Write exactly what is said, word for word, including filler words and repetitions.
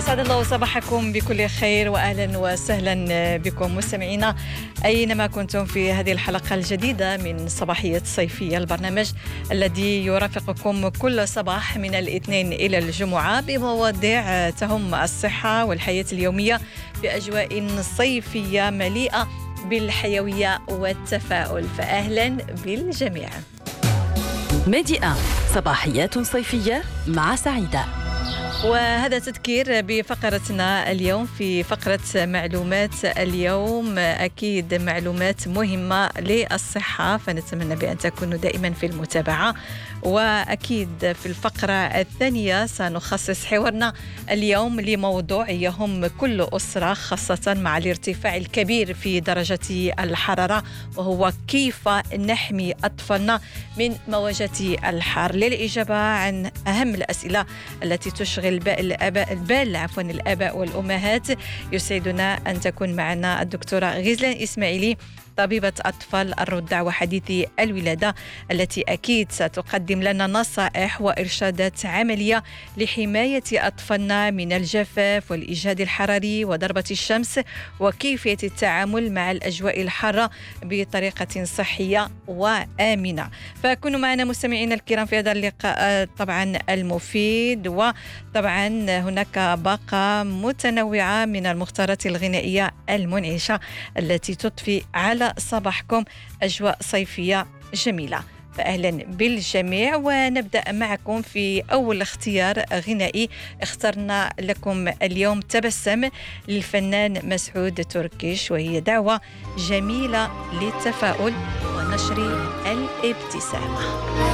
أسعد الله صباحكم بكل خير وأهلا وسهلا بكم مستمعينا أينما كنتم في هذه الحلقة الجديدة من صباحية صيفية، البرنامج الذي يرافقكم كل صباح من الاثنين إلى الجمعة بمواضيع تهم الصحة والحياة اليومية بأجواء صيفية مليئة بالحيوية والتفاؤل، فأهلا بالجميع. ميديا صباحيات صيفية مع سعيدة. وهذا تذكير بفقرتنا اليوم في فقرة معلومات اليوم، أكيد معلومات مهمة للصحة، فنتمنى بأن تكونوا دائما في المتابعة. وأكيد في الفقرة الثانية سنخصص حوارنا اليوم لموضوع يهم كل أسرة، خاصة مع الارتفاع الكبير في درجة الحرارة، وهو كيف نحمي أطفالنا من مواجهة الحر. للإجابة عن أهم الأسئلة التي تشغل الآباء البال عفوا الآباء والأمهات، يسعدنا أن تكون معنا الدكتورة غزلان إسماعيلي، طبيبة أطفال الرضع وحديثي الولادة، التي أكيد ستقدم لنا نصائح وإرشادات عملية لحماية أطفالنا من الجفاف والإجهاد الحراري وضربة الشمس، وكيفية التعامل مع الأجواء الحارة بطريقة صحية وآمنة. فكونوا معنا مستمعين الكرام في هذا اللقاء طبعا المفيد، وطبعا هناك باقة متنوعة من المختارات الغنائية المنعشة التي تضفي على صباحكم أجواء صيفية جميلة، فأهلا بالجميع. ونبدأ معكم في أول اختيار غنائي اخترنا لكم اليوم تبسم للفنان مسعود تركيش، وهي دعوة جميلة للتفاؤل ونشر الابتسامة.